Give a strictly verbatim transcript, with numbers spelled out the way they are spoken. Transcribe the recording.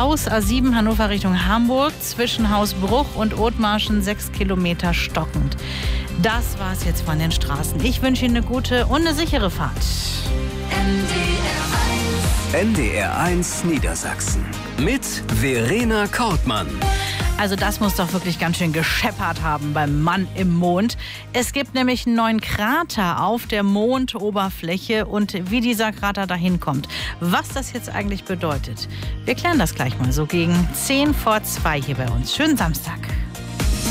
Aus A sieben Hannover Richtung Hamburg zwischen Hausbruch und Othmarschen sechs Kilometer stockend. Das war's jetzt von den Straßen. Ich wünsche Ihnen eine gute und eine sichere Fahrt. N D R eins Niedersachsen mit Verena Kortmann. Also das muss doch wirklich ganz schön gescheppert haben beim Mann im Mond. Es gibt nämlich einen neuen Krater auf der Mondoberfläche und wie dieser Krater dahin kommt, was das jetzt eigentlich bedeutet. Wir klären das gleich mal so gegen zehn vor zwei hier bei uns. Schönen Samstag.